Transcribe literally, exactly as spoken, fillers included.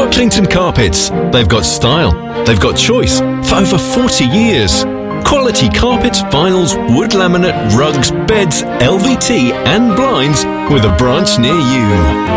Bucklington Carpets. They've got style. They've got choice for over forty years. Quality carpets, vinyls, wood laminate, rugs, beds, L V T and blinds with a branch near you.